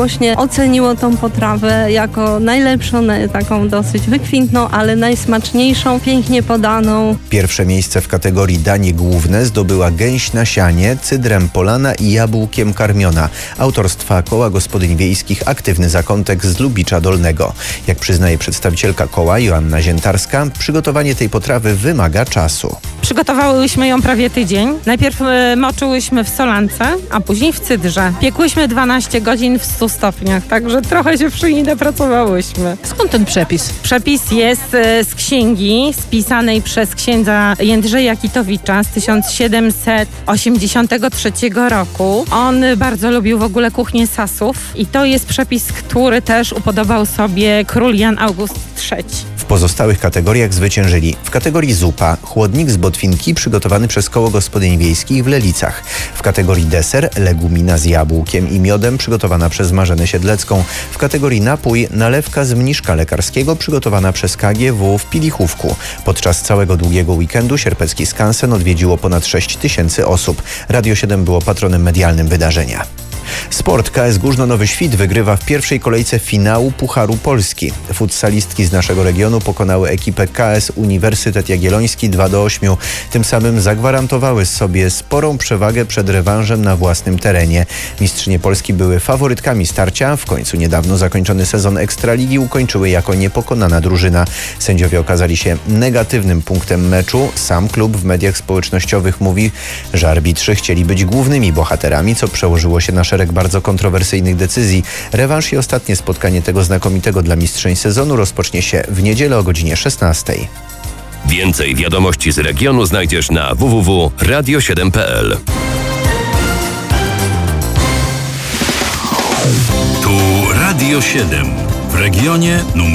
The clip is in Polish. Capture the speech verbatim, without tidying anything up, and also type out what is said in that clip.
jednogłośnie oceniło tą potrawę jako najlepszą, taką dosyć wykwintną, ale najsmaczniejszą, pięknie podaną. Pierwsze miejsce w kategorii danie główne zdobyła gęś na sianie, cydrem polana i jabłkiem karmiona, autorstwa Koła Gospodyń Wiejskich Aktywny Zakątek z Lubicza Dolnego. Jak przyznaje przedstawicielka koła Joanna Ziętarska, przygotowanie tej potrawy wymaga czasu. Przygotowałyśmy ją prawie tydzień. Najpierw y, moczyłyśmy w solance, a później w cydrze. Piekłyśmy dwanaście godzin w stu stopniach, także trochę się przy niej napracowałyśmy. Skąd ten przepis? Przepis jest y, z księgi spisanej przez księdza Jędrzeja Kitowicza z tysiąc siedemset osiemdziesiątego trzeciego roku. On bardzo lubił w ogóle kuchnię Sasów i to jest przepis, który też upodobał sobie król Jan August trzeci. W pozostałych kategoriach zwyciężyli w kategorii zupa chłodnik z botwinki przygotowany przez Koło Gospodyń Wiejskich w Lelicach. W kategorii deser legumina z jabłkiem i miodem przygotowana przez Marzenę Siedlecką. W kategorii napój nalewka z mniszka lekarskiego przygotowana przez K G W w Pilichówku. Podczas całego długiego weekendu sierpecki skansen odwiedziło ponad sześć tysięcy osób. Radio siedem było patronem medialnym wydarzenia. Sport. K S Górzno Nowy Świt wygrywa w pierwszej kolejce finału Pucharu Polski. Futsalistki z naszego regionu pokonały ekipę K S Uniwersytet Jagielloński dwa do ośmiu. Tym samym zagwarantowały sobie sporą przewagę przed rewanżem na własnym terenie. Mistrzynie Polski były faworytkami starcia. W końcu niedawno zakończony sezon Ekstraligi ukończyły jako niepokonana drużyna. Sędziowie okazali się negatywnym punktem meczu. Sam klub w mediach społecznościowych mówi, że arbitrzy chcieli być głównymi bohaterami, co przełożyło się na szereg bardzo kontrowersyjnych decyzji. Rewanż i ostatnie spotkanie tego znakomitego dla mistrzeń sezonu rozpocznie się w niedzielę o godzinie szesnastej. Więcej wiadomości z regionu znajdziesz na w w w kropka radio siedem kropka p l. Tu Radio siedem w regionie numer